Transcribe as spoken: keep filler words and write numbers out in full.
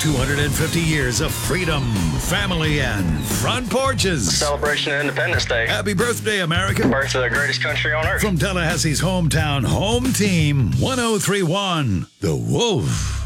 two hundred fifty years of freedom, family, and front porches. Celebration of Independence Day. Happy birthday, America. Birth of the greatest country on earth. From Tallahassee's hometown home team, one oh three point one, The Wolf.